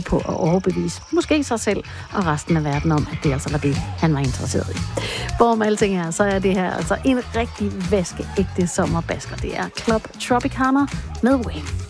på at overbevise måske sig selv og resten af verden om, at det altså var det, han var interesseret i. Hvorom alting er, så er det her altså en rigtig vaskeægte sommerbasker. Det er Club Tropicana med Wayne.